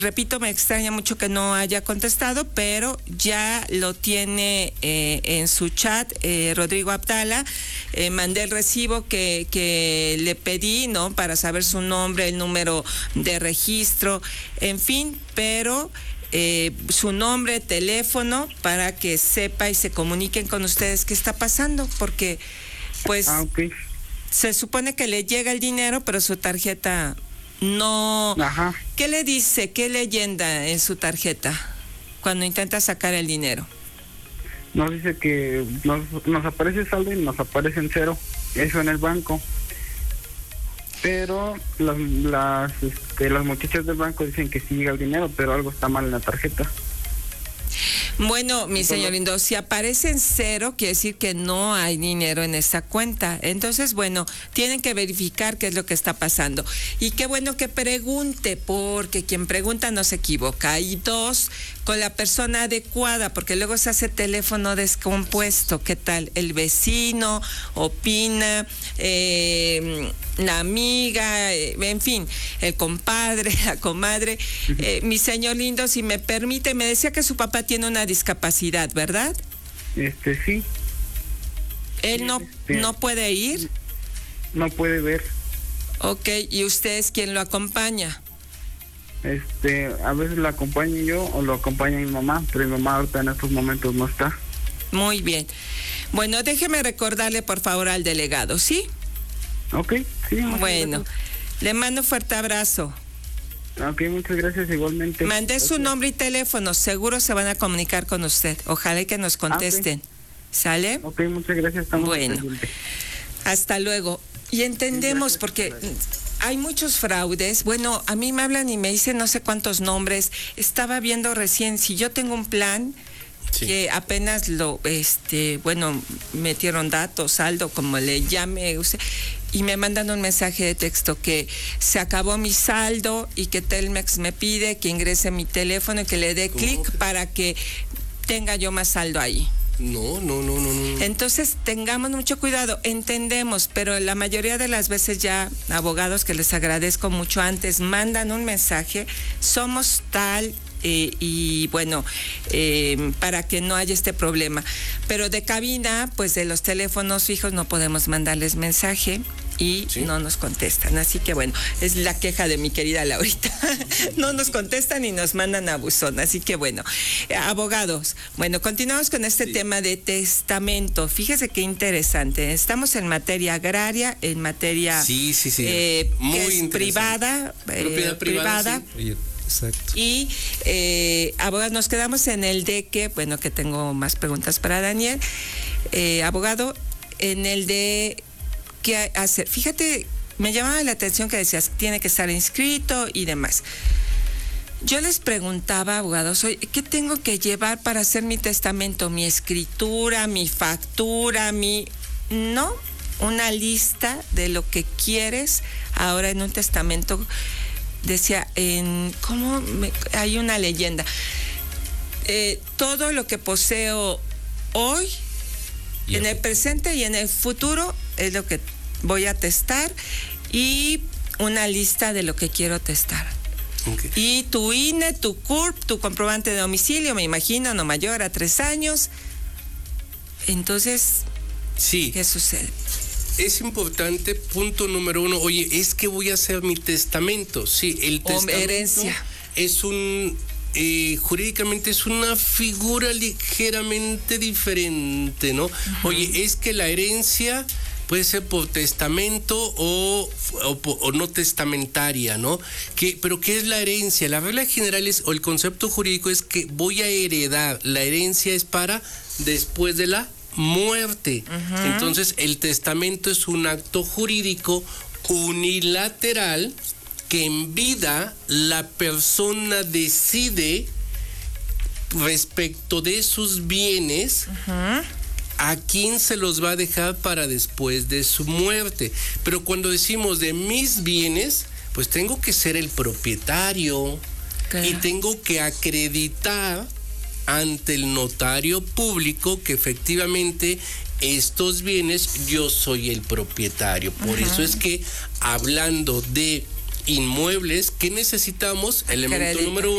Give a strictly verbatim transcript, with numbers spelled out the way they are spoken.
Repito, me extraña mucho que no haya contestado, pero ya lo tiene eh, en su chat eh, Rodrigo Abdala. Eh, mandé el recibo que, que le pedí, ¿no? Para saber su nombre, el número de registro, en fin, pero eh, su nombre, teléfono, para que sepa y se comuniquen con ustedes qué está pasando, porque pues ah, okay. Se supone que le llega el dinero, pero su tarjeta no. Ajá. ¿Qué le dice? ¿Qué leyenda en su tarjeta cuando intenta sacar el dinero? Nos dice que nos, nos aparece saldo y nos aparece en cero. Eso en el banco. Pero las, las, este, las muchachas del banco dicen que sí llega el dinero, pero algo está mal en la tarjeta. Bueno, mi señor lindo, si aparece en cero, quiere decir que no hay dinero en esa cuenta. Entonces, bueno, tienen que verificar qué es lo que está pasando. Y qué bueno que pregunte, porque quien pregunta no se equivoca. Y dos, con la persona adecuada, porque luego se hace teléfono descompuesto. ¿Qué tal? El vecino opina, eh, la amiga, eh, en fin, el compadre, la comadre. Eh, mi señor lindo, si me permite, me decía que su papá tiene una discapacidad, ¿verdad? Este, sí. ¿Él no, este, no puede ir? No puede ver. Ok, ¿y usted es quien lo acompaña? Este, a veces lo acompaño yo o lo acompaña mi mamá, pero mi mamá ahorita en estos momentos no está. Muy bien. Bueno, déjeme recordarle por favor al delegado, ¿sí? Ok, sí. Bueno, gracias. Le mando un fuerte abrazo. Ok, muchas gracias igualmente. Mandé gracias. su nombre y teléfono, seguro se van a comunicar con usted. Ojalá que nos contesten. Okay. ¿Sale? Ok, muchas gracias. Estamos bueno, pendientes. Hasta luego. Y entendemos, sí, porque gracias. Hay muchos fraudes. Bueno, a mí me hablan y me dicen no sé cuántos nombres. Estaba viendo recién, si yo tengo un plan, sí, que apenas lo, este, bueno, metieron datos, saldo, como le llame usted, y me mandan un mensaje de texto que se acabó mi saldo y que Telmex me pide que ingrese mi teléfono y que le dé clic para que tenga yo más saldo ahí. No, no, no, no, no. Entonces, tengamos mucho cuidado, entendemos, pero la mayoría de las veces ya abogados, que les agradezco mucho antes, mandan un mensaje, somos tal, eh, y bueno, eh, para que no haya este problema. Pero de cabina, pues de los teléfonos fijos no podemos mandarles mensaje y ¿sí? no nos contestan. Así que bueno, es la queja de mi querida Laurita. No nos contestan y nos mandan a buzón. Así que bueno, eh, abogados, bueno, continuamos con este sí. tema de testamento. Fíjese qué interesante. Estamos en materia agraria, en materia sí, sí, sí. Eh, Muy que es privada, propiedad eh, privada. privada. Sí. Exacto. Y eh, abogados, nos quedamos en el de que, bueno, que tengo más preguntas para Daniel, eh, abogado, en el de qué hacer. Fíjate, me llamaba la atención que decías, tiene que estar inscrito y demás. Yo les preguntaba, abogados, oye, ¿qué tengo que llevar para hacer mi testamento? ¿Mi escritura, mi factura, mi...? No, una lista de lo que quieres ahora en un testamento. Decía, en ¿cómo? Me, hay una leyenda. Eh, todo lo que poseo hoy, y en el presente y en el futuro, es lo que voy a testar, y una lista de lo que quiero testar. Okay. Y tu I N E, tu C U R P, tu comprobante de domicilio, me imagino, no mayor a tres años. Entonces, sí. ¿qué sucede? Es importante, punto número uno, oye, es que voy a hacer mi testamento. Sí, el testamento herencia. Es un, eh, jurídicamente es una figura ligeramente diferente, ¿no? Uh-huh. Oye, es que la herencia puede ser por testamento o, o, o no testamentaria, ¿no? Que, pero ¿qué es la herencia? La regla general es, o el concepto jurídico es que voy a heredar. La herencia es para después de la muerte. Uh-huh. Entonces el testamento es un acto jurídico unilateral que en vida la persona decide respecto de sus bienes, uh-huh, a quién se los va a dejar para después de su muerte. Pero cuando decimos de mis bienes, pues tengo que ser el propietario, claro, y tengo que acreditar ante el notario público que efectivamente estos bienes yo soy el propietario. Por uh-huh. eso es que hablando de inmuebles, ¿qué necesitamos? Elemento número uno.